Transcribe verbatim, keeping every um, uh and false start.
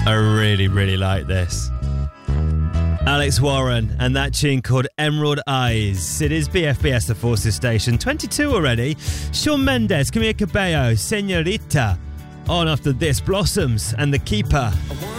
I really, really like this. Alex Warren and that tune called Emerald Eyes. It is B F B S, the Forces Station. twenty-two already. Shawn Mendes, Camila Cabello, Señorita. On after this, Blossoms and The Keeper. I